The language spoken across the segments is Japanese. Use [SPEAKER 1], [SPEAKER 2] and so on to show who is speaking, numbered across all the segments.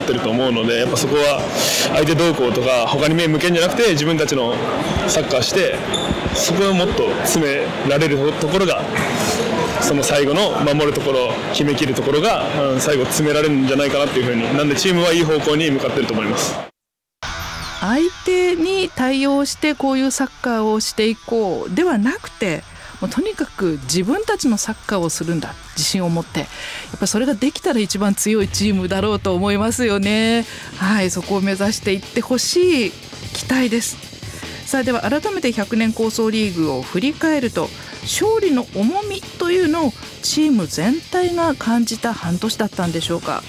[SPEAKER 1] ってると思うので、やっぱそこは相手動向とか他に目向けるんじゃなくて自分たちのサッカーしてそこをもっと詰められるところがその最後の守るところ決めきるところが最後詰められるんじゃないかなっていうふうになんでチームはいい方向に向かっていると思います。
[SPEAKER 2] 相手に対応してこういうサッカーをしていこうではなくてもうとにかく自分たちのサッカーをするんだ自信を持ってやっぱりそれができたら一番強いチームだろうと思いますよね。はい、そこを目指していってほしい期待です。さあでは改めて100年構想リーグを振り返ると勝利の重みというのをチーム全体が感じた半年だったんでしょうか。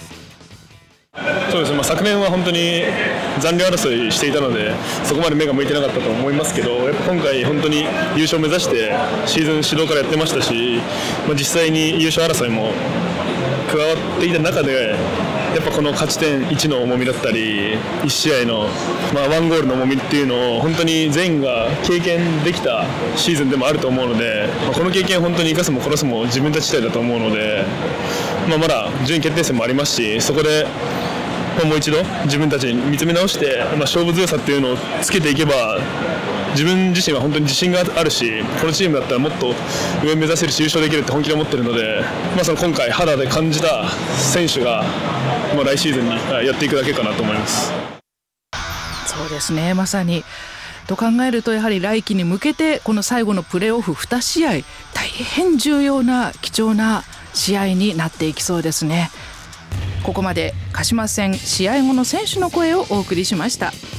[SPEAKER 1] そうですね、昨年は本当に残留争いしていたのでそこまで目が向いてなかったと思いますけど、やっぱ今回本当に優勝を目指してシーズン始動からやってましたし、実際に優勝争いも加わっていた中でやっぱこの勝ち点1の重みだったり1試合の1ゴールの重みっていうのを本当に全員が経験できたシーズンでもあると思うので、この経験を本当に生かすも殺すも自分たち次第だと思うので、まだ順位決定戦もありますし、そこでもう一度自分たちに見つめ直して、勝負強さっていうのをつけていけば自分自身は本当に自信があるし、このチームだったらもっと上目指せるし優勝できるって本気で思ってるので、その今回肌で感じた選手が来シーズンにやっていくだけかなと思います。
[SPEAKER 2] そうですね、まさにと考えるとやはり来季に向けてこの最後のプレーオフ2試合大変重要な貴重な試合になっていきそうですね。ここまで鹿島戦試合後の選手の声をお送りしました。